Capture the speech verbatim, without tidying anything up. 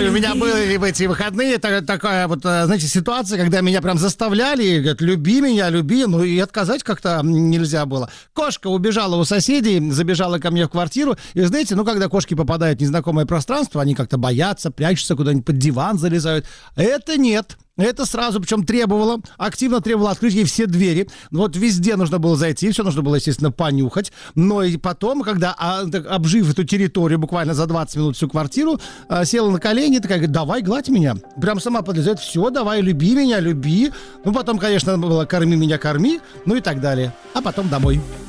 Ой, у меня были в эти выходные та- такая вот, э, знаете, ситуация, когда меня прям заставляли, говорят, люби меня, люби, ну и отказать как-то нельзя было. Кошка убежала у соседей, забежала ко мне в квартиру, и знаете, ну когда кошки попадают в незнакомое пространство, они как-то боятся, прячутся куда-нибудь под диван, залезают. Это нет. Это сразу, причем требовало, активно требовало открыть ей все двери. Вот везде нужно было зайти, все нужно было, естественно, понюхать. Но и потом, когда, а, так, обжив эту территорию буквально за двадцать минут всю квартиру, а, села на колени, такая, говорит, давай, гладь меня. Прям сама подлезает, все, давай, люби меня, люби. Ну, потом, конечно, было корми меня, корми, ну и так далее. А потом домой.